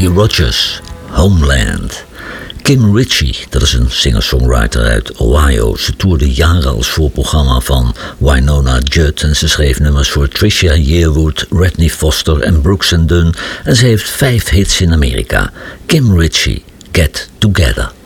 Kenny Rogers, Homeland. Kim Ritchie, dat is een singer-songwriter uit Ohio. Ze toerde jaren als voorprogramma van Wynonna Judd en ze schreef nummers voor Trisha Yearwood, Redney Foster en Brooks & Dunn. En ze heeft 5 hits in Amerika. Kim Ritchie, Get Together.